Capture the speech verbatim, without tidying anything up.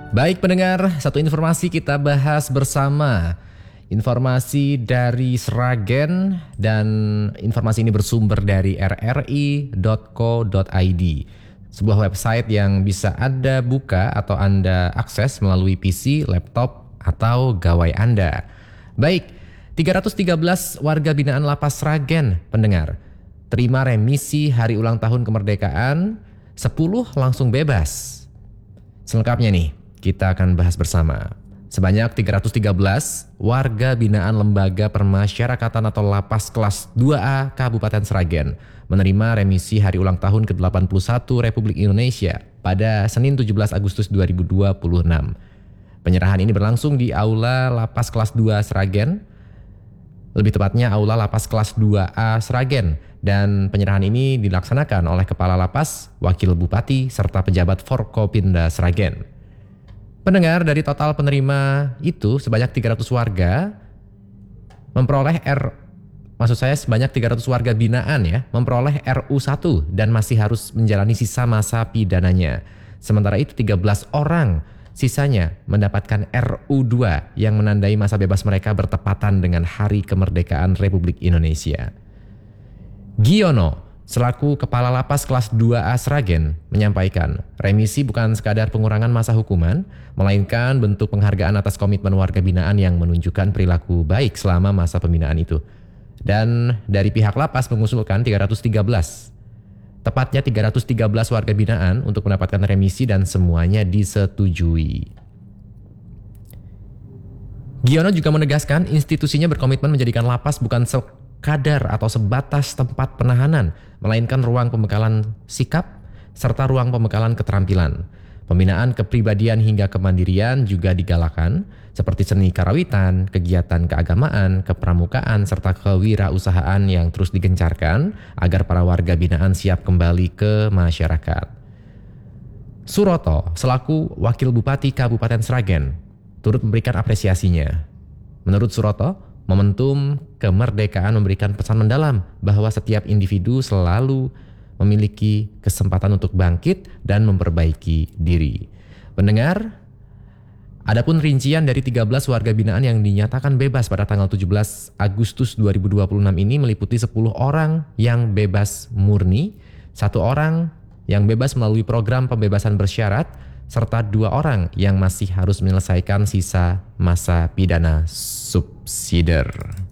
Baik pendengar, satu informasi kita bahas bersama. Informasi dari Sragen dan informasi ini bersumber dari r r i dot co dot i d. Sebuah website yang bisa Anda buka atau Anda akses melalui P C, laptop, atau gawai Anda. Baik, tiga ratus tiga belas warga binaan Lapas Sragen, pendengar, terima remisi hari ulang tahun kemerdekaan, sepuluh langsung bebas. Selengkapnya nih, kita akan bahas bersama. Sebanyak tiga ratus tiga belas warga binaan Lembaga Permasyarakatan atau Lapas kelas dua A Kabupaten Sragen menerima remisi hari ulang tahun ke delapan puluh satu Republik Indonesia pada Senin tujuh belas Agustus dua ribu dua puluh enam. Penyerahan ini berlangsung di Aula Lapas kelas dua Sragen, lebih tepatnya Aula Lapas kelas dua A Sragen, dan penyerahan ini dilaksanakan oleh Kepala Lapas, Wakil Bupati, serta pejabat Forkopimda Sragen. Pendengar, dari total penerima itu sebanyak tiga ratus warga memperoleh R maksud saya sebanyak tiga ratus warga binaan ya, memperoleh R U satu dan masih harus menjalani sisa masa pidananya. Sementara itu tiga belas orang sisanya mendapatkan R U dua yang menandai masa bebas mereka bertepatan dengan Hari Kemerdekaan Republik Indonesia. Giono selaku Kepala Lapas kelas dua A Sragen menyampaikan, remisi bukan sekadar pengurangan masa hukuman, melainkan bentuk penghargaan atas komitmen warga binaan yang menunjukkan perilaku baik selama masa pembinaan itu. Dan dari pihak lapas mengusulkan tiga ratus tiga belas, tepatnya tiga ratus tiga belas warga binaan untuk mendapatkan remisi dan semuanya disetujui. Giono juga menegaskan institusinya berkomitmen menjadikan lapas bukan kadar atau sebatas tempat penahanan, melainkan ruang pembekalan sikap serta ruang pembekalan keterampilan. Pembinaan kepribadian hingga kemandirian juga digalakan, seperti seni karawitan, kegiatan keagamaan, kepramukaan, serta kewirausahaan yang terus digencarkan agar para warga binaan siap kembali ke masyarakat. Suroto, selaku Wakil Bupati Kabupaten Sragen, turut memberikan apresiasinya. Menurut Suroto, momentum kemerdekaan memberikan pesan mendalam bahwa setiap individu selalu memiliki kesempatan untuk bangkit dan memperbaiki diri. Pendengar, adapun rincian dari tiga belas warga binaan yang dinyatakan bebas pada tanggal tujuh belas Agustus dua ribu dua puluh enam ini meliputi sepuluh orang yang bebas murni, satu orang yang bebas melalui program pembebasan bersyarat, serta dua orang yang masih harus menyelesaikan sisa masa pidana subsidiar.